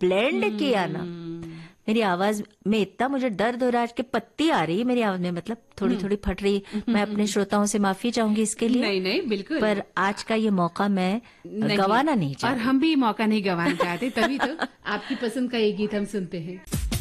Blend किया ना, मेरी आवाज में इतना मुझे दर्द हो रहा है कि पत्ती आ रही है मेरी आवाज में, मतलब थोड़ी थोड़ी फट रही। मैं अपने श्रोताओं से माफी चाहूंगी इसके लिए। नहीं नहीं बिल्कुल, पर आज का ये मौका मैं गंवाना नहीं और चाहती। हम भी मौका नहीं गंवाना चाहते, तभी तो आपकी पसंद का ये गीत हम सुनते हैं।